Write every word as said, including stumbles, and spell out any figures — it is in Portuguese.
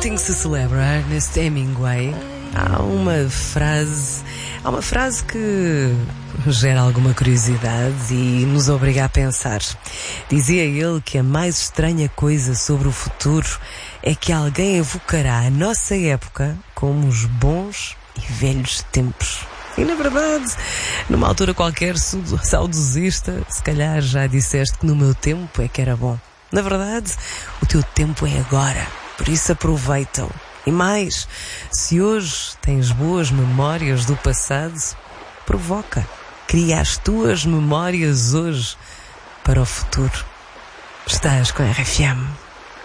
Nothing se celebra, Ernest Hemingway. Há uma frase, há uma frase que gera alguma curiosidade e nos obriga a pensar. Dizia ele que a mais estranha coisa sobre o futuro é que alguém evocará a nossa época como os bons e velhos tempos. E na verdade, numa altura qualquer saudosista, se calhar já disseste que no meu tempo é que era bom. Na verdade, o teu tempo é agora, por isso aproveita-o. E mais, se hoje tens boas memórias do passado, provoca, cria as tuas memórias hoje para o futuro. Estás com a R F M.